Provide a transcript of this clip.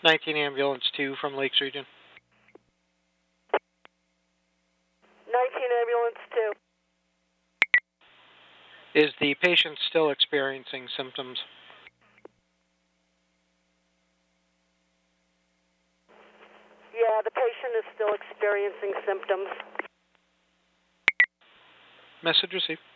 19 Ambulance 2 from Lakes Region. 19 Ambulance 2. Is the patient still experiencing symptoms? Yeah, the patient is still experiencing symptoms. Message received.